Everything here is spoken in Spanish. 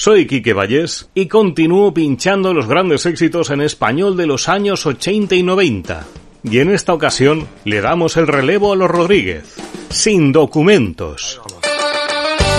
Soy Quique Vallés y continúo pinchando los grandes éxitos en español de los años 80 y 90. Y en esta ocasión le damos el relevo a los Rodríguez, Sin Documentos.